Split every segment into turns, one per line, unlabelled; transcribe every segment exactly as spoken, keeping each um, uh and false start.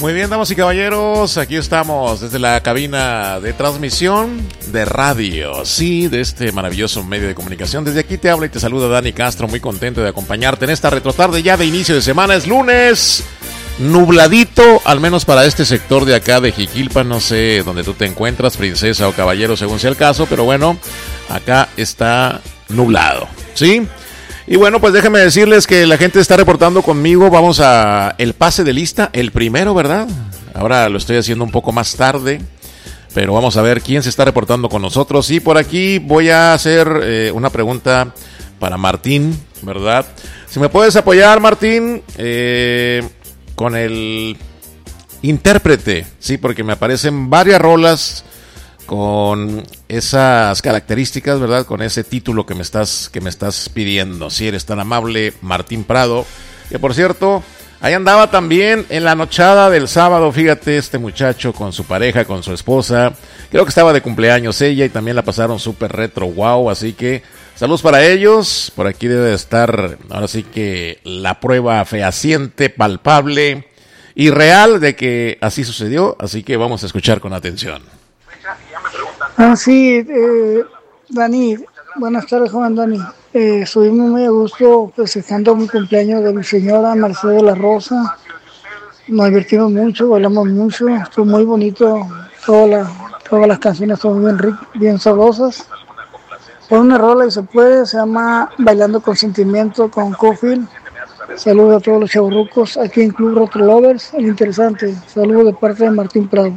Muy bien, damas y caballeros, aquí estamos desde la cabina de transmisión de radio, sí, de este maravilloso medio de comunicación. Desde aquí te habla y te saluda Dani Castro, muy contento de acompañarte en esta retrotarde ya de inicio de semana. Es lunes, nubladito, al menos para este sector de acá de Jiquilpan, no sé dónde tú te encuentras, princesa o caballero, según sea el caso, pero bueno, acá está nublado, ¿sí? Y bueno, pues déjenme decirles que la gente está reportando conmigo. Vamos a el pase de lista, el primero, ¿verdad? Ahora lo estoy haciendo un poco más tarde, pero vamos a ver quién se está reportando con nosotros. Y por aquí voy a hacer eh, una pregunta para Martín, ¿verdad? Si me puedes apoyar, Martín, eh, con el intérprete, sí, porque me aparecen varias rolas con esas características, ¿verdad? Con ese título que me estás que me estás pidiendo. Si eres tan amable, Martín Prado. Que por cierto, ahí andaba también en la nochada del sábado, fíjate, este muchacho con su pareja, con su esposa. Creo que estaba de cumpleaños ella y también la pasaron súper retro, wow. Así que saludos para ellos. Por aquí debe de estar, ahora sí que la prueba fehaciente, palpable y real de que así sucedió. Así que vamos a escuchar con atención.
Ah, sí, eh, Dani, buenas tardes, joven Dani. Eh, estuvimos muy a gusto festejando mi cumpleaños de mi señora Mercedes de la Rosa. Nos divertimos mucho, bailamos mucho, estuvo muy bonito. Toda la, todas las canciones son bien ricas, bien sabrosas. Por una rola y se puede, se llama Bailando con Sentimiento con Cofield. Saludos a todos los chavorrucos aquí en Club Retro Lovers, el interesante. Saludos de parte de Martín Prado.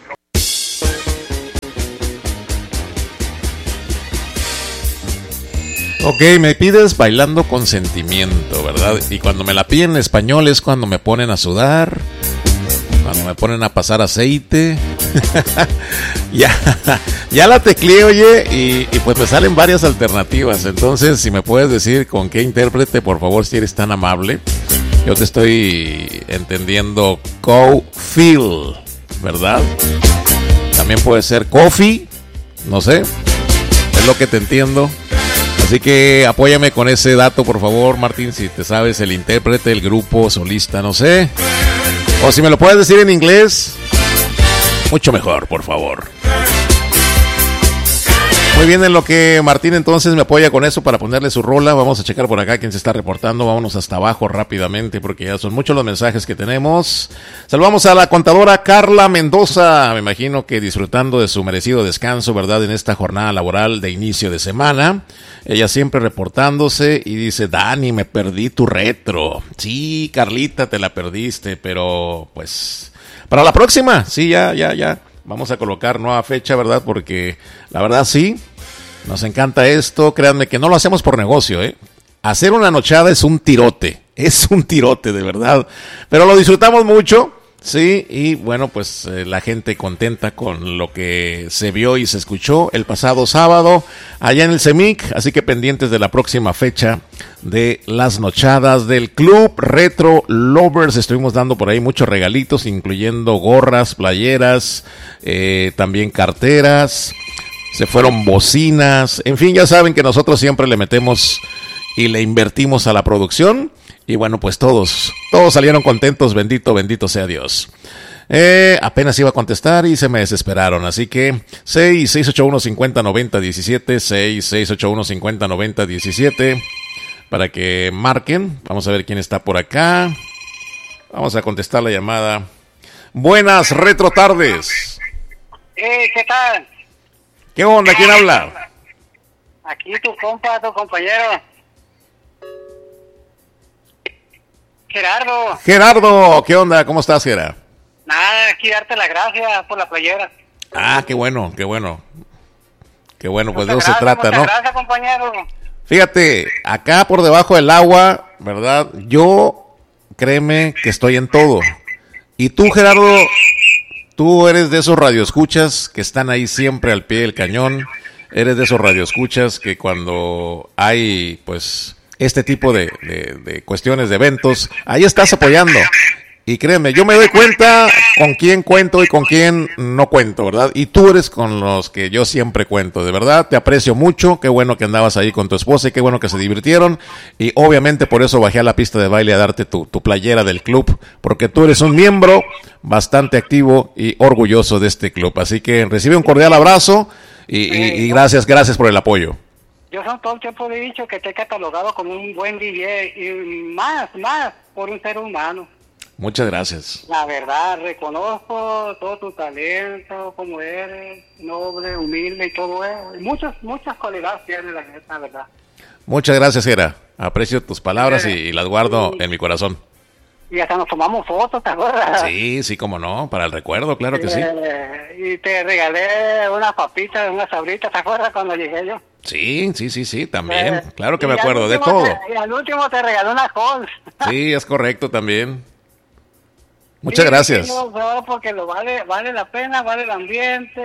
Ok, me pides Bailando con Sentimiento, ¿verdad? Y cuando me la piden en español es cuando me ponen a sudar, cuando me ponen a pasar aceite. ya, ya la tecleé, oye, y, y pues me salen varias alternativas. Entonces, si me puedes decir con qué intérprete, por favor, si eres tan amable. Yo te estoy entendiendo Cofield, ¿verdad? También puede ser Coffee, no sé, es lo que te entiendo. Así que apóyame con ese dato, por favor, Martín, si te sabes el intérprete, el grupo, solista, no sé. O si me lo puedes decir en inglés, mucho mejor, por favor. Muy bien, en lo que Martín entonces me apoya con eso para ponerle su rola. Vamos a checar por acá quién se está reportando. Vámonos hasta abajo rápidamente porque ya son muchos los mensajes que tenemos. Saludamos a la contadora Carla Mendoza. Me imagino que disfrutando de su merecido descanso, ¿verdad? En esta jornada laboral de inicio de semana. Ella siempre reportándose y dice, Dani, me perdí tu retro. Sí, Carlita, te la perdiste, pero pues para la próxima. Sí, ya, ya, ya. Vamos a colocar nueva fecha, ¿verdad? Porque la verdad sí, nos encanta esto. Créanme que no lo hacemos por negocio, ¿eh? Hacer una nochada es un tirote, es un tirote de verdad. Pero lo disfrutamos mucho, sí, y bueno, pues eh, la gente contenta con lo que se vio y se escuchó el pasado sábado allá en el CEMIC. Así que pendientes de la próxima fecha de las nochadas del Club Retro Lovers. Estuvimos dando por ahí muchos regalitos, incluyendo gorras, playeras, eh, también carteras, se fueron bocinas, en fin, ya saben que nosotros siempre le metemos y le invertimos a la producción. Y bueno, pues todos, todos salieron contentos, bendito, bendito sea Dios. Eh, apenas iba a contestar y se me desesperaron, así que seis seis ocho uno cinco cero nueve cero uno siete, seis seis ocho uno cinco cero nueve cero uno siete, para que marquen. Vamos a ver quién está por acá. Vamos a contestar la llamada. Buenas retro tardes.
Eh, ¿qué tal?
¿Qué onda? ¿Quién habla?
Aquí tu compa, tu compañero. Gerardo.
Gerardo, ¿qué onda? ¿Cómo estás, Gerardo?
Nada, aquí darte las gracias por la playera.
Ah, qué bueno, qué bueno. Qué bueno, pues de eso
Muchas
se
gracias,
trata, ¿no?
muchas gracias, compañero.
Fíjate, acá por debajo del agua, ¿verdad? Yo, créeme que estoy en todo. Y tú, Gerardo, tú eres de esos radioescuchas que están ahí siempre al pie del cañón. Eres de esos radioescuchas que cuando hay, pues, este tipo de, de, de cuestiones, de eventos, ahí estás apoyando. Y créeme, yo me doy cuenta con quién cuento y con quién no cuento, ¿verdad? Y tú eres con los que yo siempre cuento, de verdad, te aprecio mucho, qué bueno que andabas ahí con tu esposa y qué bueno que se divirtieron. Y obviamente por eso bajé a la pista de baile a darte tu, tu playera del club, porque tú eres un miembro bastante activo y orgulloso de este club. Así que recibe un cordial abrazo y, y, y gracias, gracias por el apoyo.
Yo son todo el tiempo he dicho que te he catalogado como un buen D J y más, más por un ser humano.
Muchas gracias.
La verdad, reconozco todo tu talento, como eres, noble, humilde y todo eso. Muchas, muchas cualidades tienes, la, la verdad.
Muchas gracias, Gera. Aprecio tus palabras y, y las guardo
y,
en mi corazón.
Y hasta nos tomamos fotos, ¿te acuerdas?
Sí, sí, cómo no, para el recuerdo, claro que sí.
Eh, y te regalé unas papitas, unas sabritas, ¿te acuerdas cuando llegué yo?
Sí, sí, sí, sí, también.
Eh,
claro que me acuerdo de todo.
Te, y al último te regalé una col.
Sí, es correcto también. Muchas
sí,
gracias.
Sí, no, porque lo vale, vale la pena, vale el ambiente,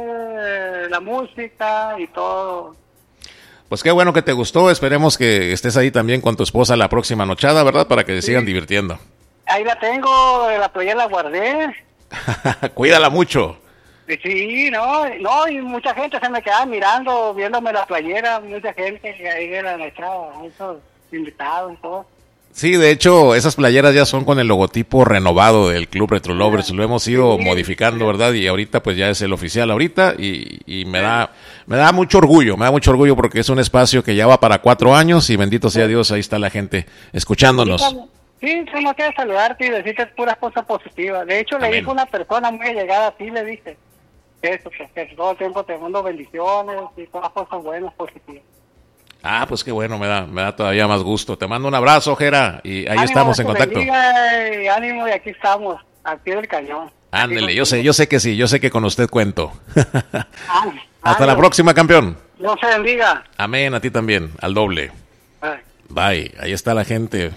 la música y todo.
Pues qué bueno que te gustó. Esperemos que estés ahí también con tu esposa la próxima nochada, ¿verdad? Para que se sí. sigan divirtiendo.
Ahí la tengo, la playera la guardé.
Cuídala mucho.
Sí, no, no, y mucha gente se me quedaba mirando, viéndome la playera, mucha gente que ahí era nuestra, esos invitados y todo.
Sí, de hecho, esas playeras ya son con el logotipo renovado del Club Retro Lovers. Lo hemos ido sí, modificando, ¿verdad? Y ahorita pues ya es el oficial ahorita y, y me da me da mucho orgullo, me da mucho orgullo porque es un espacio que ya va para cuatro años y bendito sea Dios, ahí está la gente escuchándonos.
Sí, solo quiero saludarte y decirte puras cosas positivas. De hecho, Amén. Le dije a una persona muy llegada a ti, le dije eso, que, que todo el tiempo te mando bendiciones y todas cosas buenas, positivas.
Ah, pues qué bueno, me da, me da todavía más gusto. Te mando un abrazo, Jera, y ahí ánimo, estamos en contacto.
Y ánimo, y aquí estamos, al pie del cañón.
Ándele, yo sé, yo sé que sí, yo sé que con usted cuento. Ah, hasta ánimo. La próxima, campeón.
Dios se bendiga.
Amén, a ti también, al doble.
Bye.
Bye, ahí está la gente.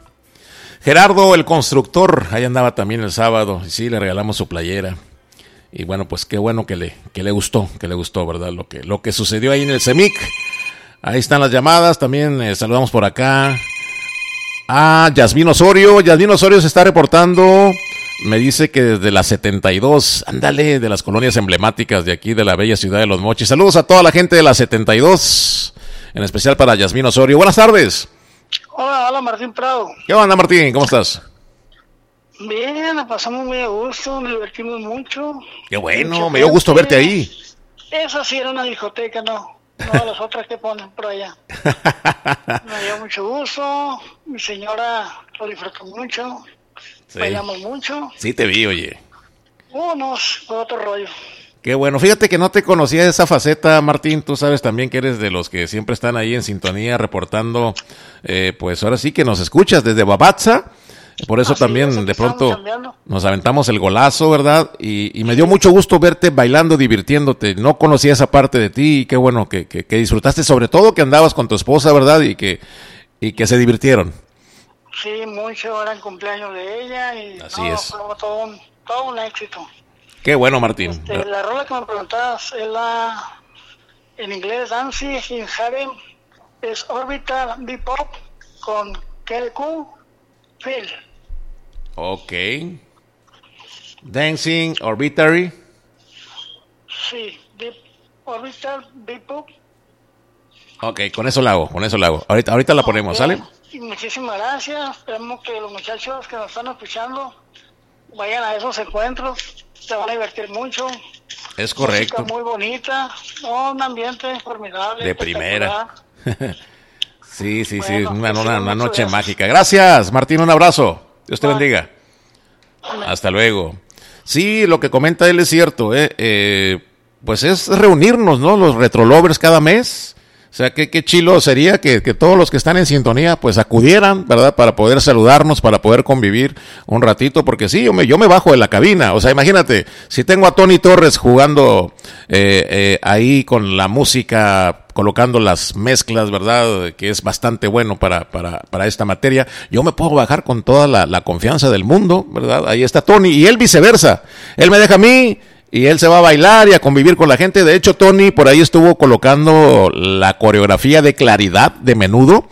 Gerardo, el constructor, ahí andaba también el sábado, y sí, le regalamos su playera. Y bueno, pues qué bueno que le, que le gustó, que le gustó, ¿verdad? Lo que, lo que sucedió ahí en el CEMIC. Ahí están las llamadas, también eh, saludamos por acá a Yasmín Osorio. Yasmín Osorio se está reportando, me dice que desde la setenta y dos, ándale, de las colonias emblemáticas de aquí, de la bella ciudad de Los Mochis. Saludos a toda la gente de la setenta y dos, en especial para Yasmín Osorio. Buenas tardes.
Hola, hola Martín Prado.
¿Qué onda, Martín? ¿Cómo estás?
Bien, la pasamos muy a gusto, nos divertimos mucho.
Qué bueno, mucho me dio gusto verte ahí.
Esa sí era una discoteca, ¿no? No, las otras que ponen por allá. Me dio mucho gusto. Mi señora lo disfrutó mucho. Sí. Bailamos mucho.
Sí, te vi, oye.
Unos, fue otro rollo.
Qué bueno. Fíjate que no te conocía esa faceta, Martín. Tú sabes también que eres de los que siempre están ahí en sintonía reportando. Eh, pues ahora sí que nos escuchas desde Babatza. Por eso Así también es, de pronto nos aventamos el golazo, ¿verdad? Y, y me dio mucho gusto verte bailando, divirtiéndote. No conocía esa parte de ti y qué bueno que, que, que disfrutaste, sobre todo que andabas con tu esposa, ¿verdad? Y que y que se divirtieron.
Sí, mucho, era el cumpleaños de ella y
Así
no,
es.
fue todo un, todo un éxito.
Qué bueno, Martín.
Este, la rola que me preguntabas es la, en inglés, Dancing in Heaven, es Orbital Bebop con Kelly Q. Phil.
Ok. Dancing Orbitary.
Sí, deep, Orbital Bebop.
Ok, con eso la hago, con eso la hago. Ahorita, ahorita la ponemos, okay. ¿Sale?
Y muchísimas gracias. Esperemos que los muchachos que nos están escuchando vayan a esos encuentros. Se van a divertir mucho.
Es correcto.
Música muy bonita. Oh, un ambiente formidable.
De primera. Sí, sí, bueno, sí, una, una, una noche gracias. Mágica. Gracias, Martín, un abrazo. Dios te Bye. Bendiga. Amén. Hasta luego. Sí, lo que comenta él es cierto, ¿eh? Eh, pues es reunirnos, ¿no? Los retrolovers cada mes. O sea, qué, qué chilo sería que, que todos los que están en sintonía, pues acudieran, ¿verdad? Para poder saludarnos, para poder convivir un ratito, porque sí, yo me, yo me bajo de la cabina. O sea, imagínate, si tengo a Tony Torres jugando eh, eh, ahí con la música, colocando las mezclas, ¿verdad? Que es bastante bueno para, para, para esta materia. Yo me puedo bajar con toda la, la confianza del mundo, ¿verdad? Ahí está Tony, y él viceversa. Él me deja a mí, y él se va a bailar y a convivir con la gente. De hecho, Tony por ahí estuvo colocando la coreografía de Claridad de Menudo.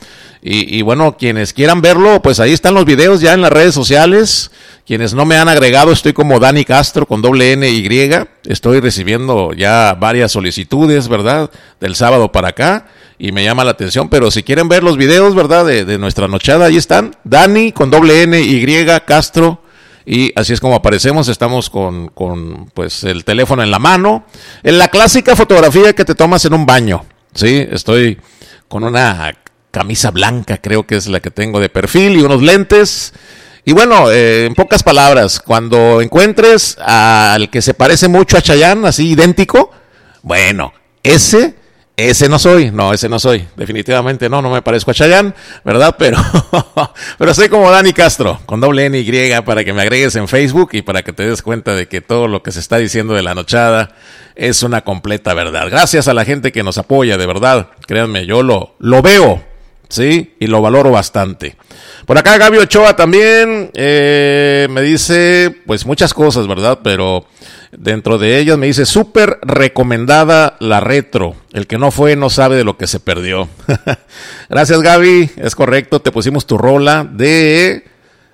Y, y bueno, quienes quieran verlo, pues ahí están los videos ya en las redes sociales. Quienes no me han agregado, estoy como Dani Castro con doble N Y. Estoy recibiendo ya varias solicitudes, ¿verdad? Del sábado para acá. Y me llama la atención, pero si quieren ver los videos, ¿verdad? De, de nuestra nochada, ahí están. Dani con doble N Y Castro. Y así es como aparecemos, estamos con, con pues el teléfono en la mano. En la clásica fotografía que te tomas en un baño. Sí, estoy con una camisa blanca, creo que es la que tengo de perfil, y unos lentes. Y bueno, eh, en pocas palabras, cuando encuentres al que se parece mucho a Chayanne, así idéntico, bueno, ese, ese no soy, no, ese no soy, definitivamente no, no me parezco a Chayanne, ¿verdad? Pero, pero soy como Dani Castro, con doble N Y, para que me agregues en Facebook y para que te des cuenta de que todo lo que se está diciendo de la nochada es una completa verdad. Gracias a la gente que nos apoya, de verdad, créanme, yo lo, lo veo. Sí, y lo valoro bastante. Por acá Gaby Ochoa también eh, me dice, pues muchas cosas, ¿verdad? Pero dentro de ellas me dice, súper recomendada la retro. El que no fue no sabe de lo que se perdió. Gracias, Gaby, es correcto, te pusimos tu rola de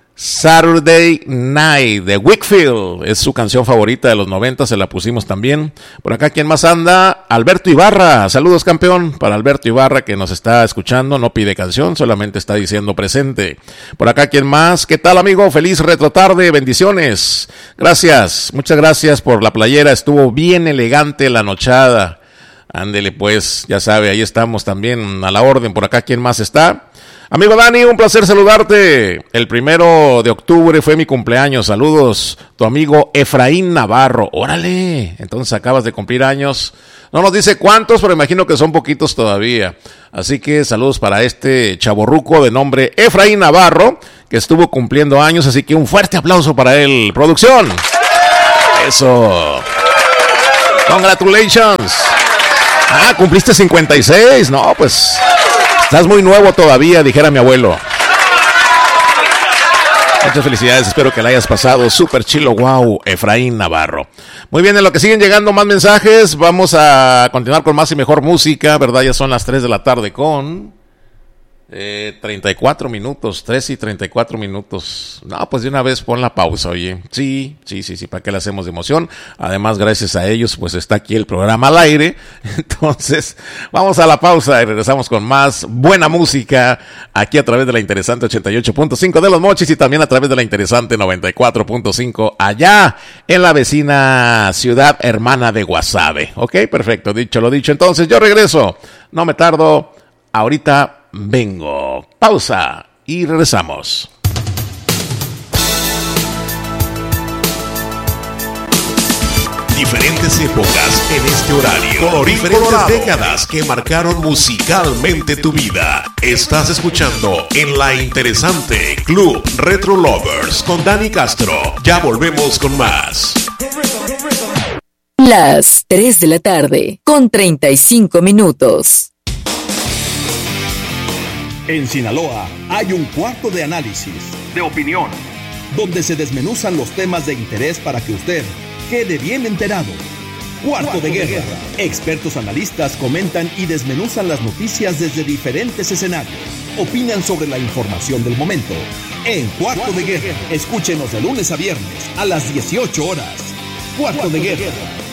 Saturday Night de Wakefield, es su canción favorita de los noventa, se la pusimos también. Por acá, ¿quién más anda? Alberto Ibarra, saludos campeón, para Alberto Ibarra que nos está escuchando, no pide canción, solamente está diciendo presente. Por acá, ¿quién más? ¿Qué tal, amigo? Feliz retrotarde, bendiciones. Gracias, muchas gracias por la playera, estuvo bien elegante la nochada. Ándele pues, ya sabe, ahí estamos también a la orden. Por acá, ¿quién más está? Amigo Dani, un placer saludarte. El primero de octubre fue mi cumpleaños. Saludos, tu amigo Efraín Navarro. Órale, entonces acabas de cumplir años. No nos dice cuántos, pero imagino que son poquitos todavía. Así que saludos para este chavorruco de nombre Efraín Navarro, que estuvo cumpliendo años. Así que un fuerte aplauso para él. Producción. Eso. Congratulations. Ah, cumpliste cincuenta y seis. No, pues... estás muy nuevo todavía, dijera mi abuelo. Muchas felicidades, espero que la hayas pasado súper chilo, wow, Efraín Navarro. Muy bien, en lo que siguen llegando más mensajes, vamos a continuar con más y mejor música, ¿verdad? Ya son las tres de la tarde con... Eh, treinta y cuatro minutos, tres y treinta y cuatro minutos. No, pues de una vez pon la pausa, oye. Sí, sí, sí, sí, ¿para qué le hacemos de emoción? Además, gracias a ellos, pues está aquí el programa al aire. Entonces, vamos a la pausa y regresamos con más buena música aquí a través de la interesante ochenta y ocho punto cinco de Los Mochis y también a través de la interesante noventa y cuatro punto cinco allá en la vecina ciudad hermana de Guasave. Ok, perfecto, dicho lo dicho. Entonces, yo regreso. No me tardo. Ahorita vengo. Pausa y regresamos.
Diferentes épocas en este horario, Colorín diferentes Colorado. Décadas que marcaron musicalmente tu vida. Estás escuchando en la interesante Club Retro Lovers con Dani Castro. Ya volvemos con más.
Las tres de la tarde con treinta y cinco minutos.
En Sinaloa hay un cuarto de análisis, de opinión, donde se desmenuzan los temas de interés para que usted quede bien enterado. Cuarto, cuarto de, guerra. de guerra. Expertos analistas comentan y desmenuzan las noticias desde diferentes escenarios. Opinan sobre la información del momento. En Cuarto, cuarto de, guerra. de guerra. Escúchenos de lunes a viernes a las dieciocho horas. Cuarto, cuarto de, guerra. de guerra.